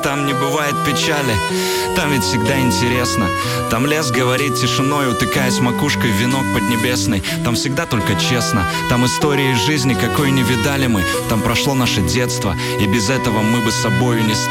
Там не бывает печали, там ведь всегда интересно. Там лес говорит тишиной, утыкаясь макушкой в венок поднебесный. Там всегда только честно, там истории жизни, какой не видали мы. Там прошло наше детство, и без этого мы бы собою не стали.